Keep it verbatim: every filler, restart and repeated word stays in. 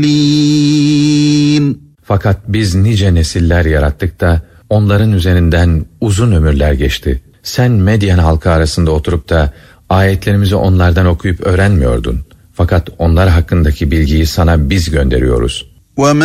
Fakat biz nice nesiller yarattık da onların üzerinden uzun ömürler geçti. Sen Medyen halkı arasında oturup da ayetlerimizi onlardan okuyup öğrenmiyordun. Fakat onlar hakkındaki bilgiyi sana biz gönderiyoruz.